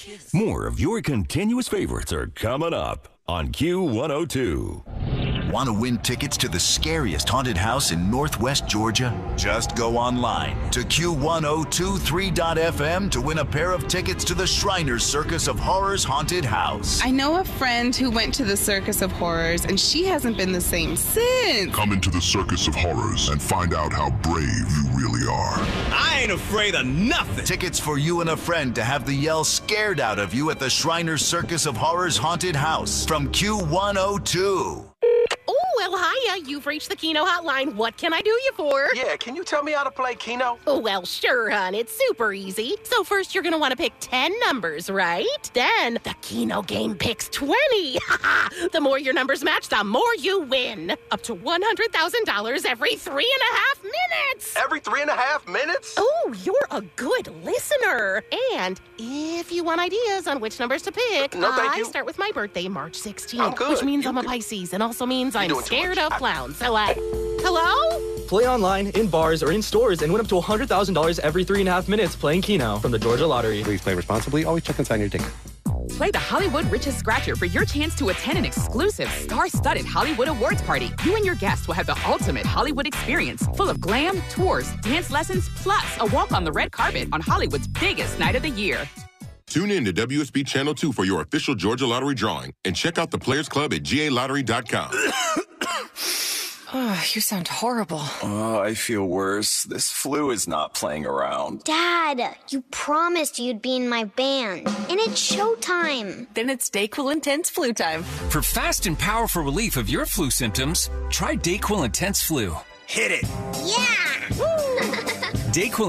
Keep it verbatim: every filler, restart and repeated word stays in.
More of your continuous favorites are coming up on Q one oh two. Want to win tickets to the scariest haunted house in Northwest Georgia? Just go online to Q one oh two three dot f m to win a pair of tickets to the Shriners Circus of Horrors haunted house. I know a friend who went to the Circus of Horrors, and she hasn't been the same since. Come into the Circus of Horrors and find out how brave you really are. I ain't afraid of nothing. Tickets for you and a friend to have the yell scared out of you at the Shriners Circus of Horrors haunted house from Q one oh two. Oh, well, hiya. You've reached the Keno hotline. What can I do you for? Yeah, can you tell me how to play Keno? Oh, well, sure, hon. It's super easy. So first, you're going to want to pick ten numbers, right? Then the Keno game picks twenty. The more your numbers match, the more you win. Up to one hundred thousand dollars every three and a half minutes. Every three and a half minutes? Oh, you're a good listener. And if you want ideas on which numbers to pick, no, thank I you. start with my birthday, March sixteenth, I'm good. which means You I'm a do- Pisces and also means You're I'm doing too scared much. of I- clowns. So, uh, hello? Play online, in bars, or in stores and win up to one hundred thousand dollars every three and a half minutes playing Keno from the Georgia Lottery. Please play responsibly. Always check inside your ticket. Play the Hollywood Riches Scratcher for your chance to attend an exclusive, star-studded Hollywood Awards party. You and your guests will have the ultimate Hollywood experience, full of glam, tours, dance lessons, plus a walk on the red carpet on Hollywood's biggest night of the year. Tune in to W S B Channel two for your official Georgia Lottery drawing and check out the Players Club at G A lottery dot com. Oh, you sound horrible. Oh, I feel worse. This flu is not playing around. Dad, you promised you'd be in my band, and it's showtime. Then it's DayQuil Intense Flu time. For fast and powerful relief of your flu symptoms, try DayQuil Intense Flu. Hit it. Yeah! DayQuil